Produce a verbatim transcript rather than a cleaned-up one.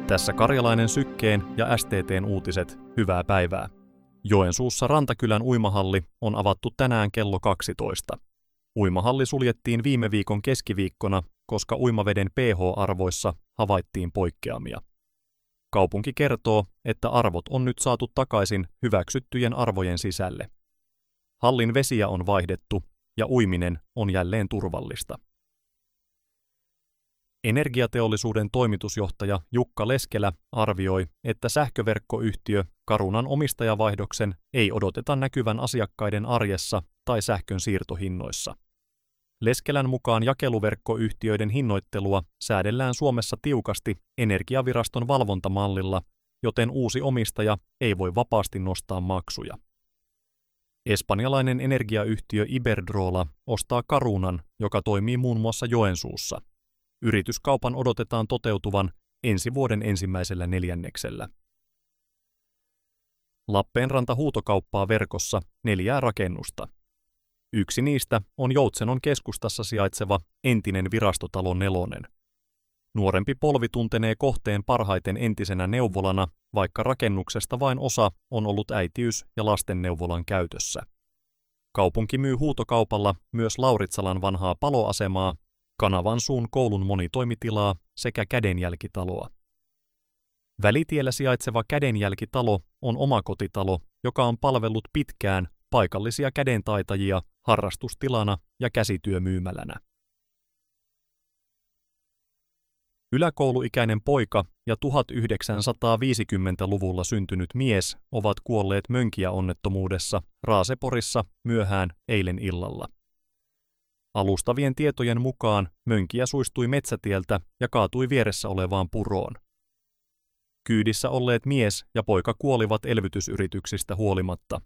Tässä Karjalainen Sykkeen ja S T T:n uutiset, hyvää päivää. Joensuussa Rantakylän uimahalli on avattu tänään kello kaksitoista. Uimahalli suljettiin viime viikon keskiviikkona, koska uimaveden pH-arvoissa havaittiin poikkeamia. Kaupunki kertoo, että arvot on nyt saatu takaisin hyväksyttyjen arvojen sisälle. Hallin vesiä on vaihdettu ja uiminen on jälleen turvallista. Energiateollisuuden toimitusjohtaja Jukka Leskelä arvioi, että sähköverkkoyhtiö Carunan omistajavaihdoksen ei odoteta näkyvän asiakkaiden arjessa tai sähkön siirtohinnoissa. Leskelän mukaan jakeluverkkoyhtiöiden hinnoittelua säädellään Suomessa tiukasti Energiaviraston valvontamallilla, joten uusi omistaja ei voi vapaasti nostaa maksuja. Espanjalainen energiayhtiö Iberdrola ostaa Carunan, joka toimii muun muassa Joensuussa. Yrityskaupan odotetaan toteutuvan ensi vuoden ensimmäisellä neljänneksellä. Lappeenranta huutokauppaa verkossa neljää rakennusta. Yksi niistä on Joutsenon keskustassa sijaitseva entinen virastotalo Nelonen. Nuorempi polvi tuntenee kohteen parhaiten entisenä neuvolana, vaikka rakennuksesta vain osa on ollut äitiys- ja lastenneuvolan käytössä. Kaupunki myy huutokaupalla myös Lauritsalan vanhaa paloasemaa, Kanavansuun koulun monitoimitilaa sekä kädenjälkitaloa. Välitiellä sijaitseva kädenjälkitalo on omakotitalo, joka on palvellut pitkään paikallisia kädentaitajia harrastustilana ja käsityömyymälänä. Yläkouluikäinen poika ja tuhatyhdeksänsataaviisikymmentäluvulla syntynyt mies ovat kuolleet Mönkijä-onnettomuudessa Raaseporissa myöhään eilen illalla. Alustavien tietojen mukaan Mönkijä suistui metsätieltä ja kaatui vieressä olevaan puroon. Kyydissä olleet mies ja poika kuolivat elvytysyrityksistä huolimatta.